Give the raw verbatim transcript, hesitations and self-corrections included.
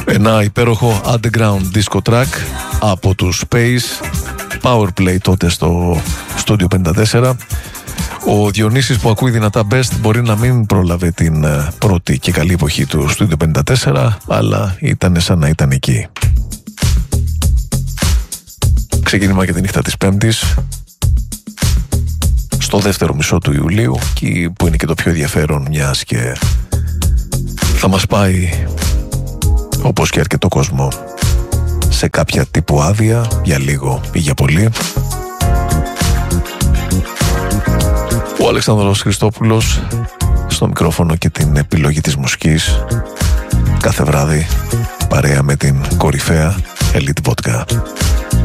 Ένα υπέροχο underground disco track από τους Space, Powerplay τότε στο Studio πενήντα τέσσερα. Ο Διονύσης που ακούει δυνατά best μπορεί να μην πρόλαβε την πρώτη και καλή εποχή του Studio πενήντα τέσσερα, αλλά ήταν σαν να ήταν εκεί. Ξεκίνημα για τη νύχτα της Πέμπτης, στο δεύτερο μισό του Ιουλίου, και που είναι και το πιο ενδιαφέρον, μιας και θα μας πάει, όπως και αρκετό κόσμο, σε κάποια τύπου άδεια, για λίγο ή για πολύ. Ο Αλεξάνδρος Χριστόπουλος στο μικρόφωνο και την επιλογή της μουσικής, κάθε βράδυ παρέα με την κορυφαία Elite Vodka.